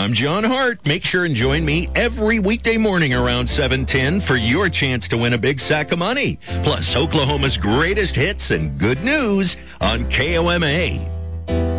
I'm John Hart. Make sure and join me every weekday morning around 7:10 for your chance to win a big sack of money. Plus Oklahoma's greatest hits and good news on KOMA.